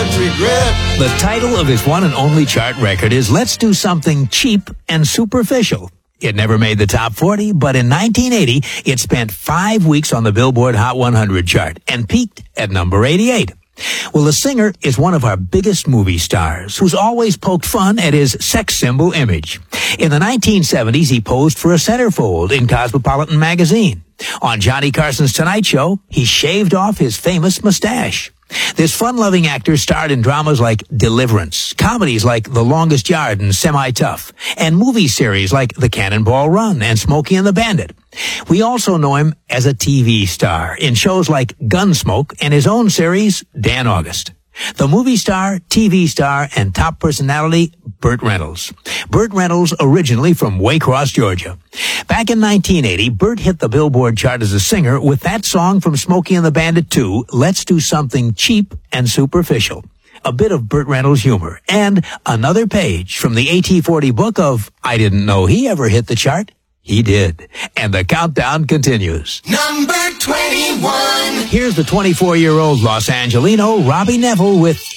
regret. The title of his one and only chart record is Let's Do Something Cheap and Superficial. It never made the top 40, but in 1980, it spent 5 weeks on the Billboard Hot 100 chart and peaked at number 88. Well, the singer is one of our biggest movie stars who's always poked fun at his sex symbol image. In the 1970s, he posed for a centerfold in Cosmopolitan magazine. On Johnny Carson's Tonight Show, he shaved off his famous mustache. This fun-loving actor starred in dramas like Deliverance, comedies like The Longest Yard and Semi-Tough, and movie series like The Cannonball Run and Smokey and the Bandit. We also know him as a TV star in shows like Gunsmoke and his own series, Dan August. The movie star, TV star, and top personality, Burt Reynolds. Burt Reynolds originally from Waycross, Georgia. Back in 1980, Burt hit the Billboard chart as a singer with that song from Smokey and the Bandit 2, Let's Do Something Cheap and Superficial. A bit of Burt Reynolds humor, and another page from the AT40 book of I Didn't Know He Ever Hit the Chart. He did. And the countdown continues. Number 21. Here's the 24-year-old Los Angelino, Robbie Nevil, with